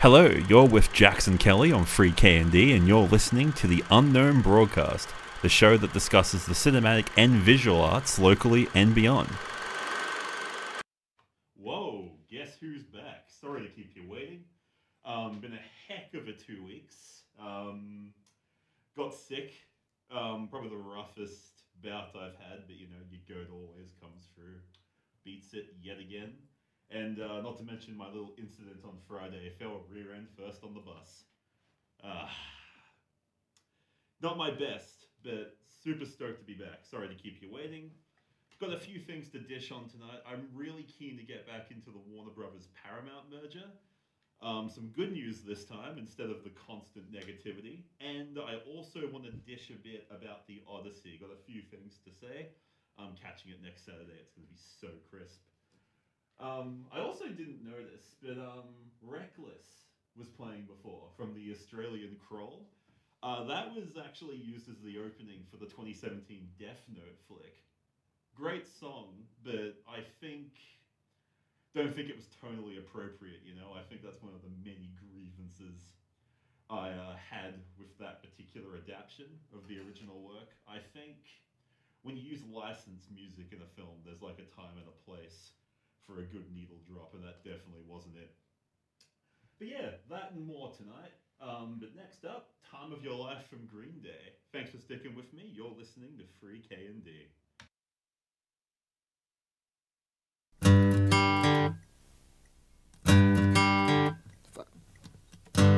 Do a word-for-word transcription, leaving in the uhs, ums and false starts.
Hello, you're with Jackson Kelly on Free K and D, and you're listening to The Unknown Broadcast, the show that discusses the cinematic and visual arts locally and beyond. Whoa, guess who's back? Sorry to keep you waiting. Um, been a heck of a two weeks. Um, got sick. Um, probably the roughest bout I've had, but you know, your goat always comes through, beats it yet again. And uh, not to mention my little incident on Friday, fell rear end first on the bus. Uh, Not my best, but super stoked to be back. Sorry to keep you waiting. Got a few things to dish on tonight. I'm really keen to get back into the Warner Brothers Paramount merger. Um, some good news this time instead of the constant negativity. And I also want to dish a bit about the Odyssey. Got a few things to say. I'm catching it next Saturday. It's going to be so crisp. Um, I also didn't know this, but um, Reckless was playing before from the Australian Crawl. Uh, that was actually used as the opening for the twenty seventeen Death Note flick. Great song, but I think don't think it was tonally appropriate. You know, I think that's one of the many grievances I uh, had with that particular adaptation of the original work. I think when you use licensed music in a film, there's like a time and a place for a good needle drop, and that definitely wasn't it. But yeah, that and more tonight. Um, but next up, Time of Your Life from Green Day. Thanks for sticking with me. You're listening to Free K and D.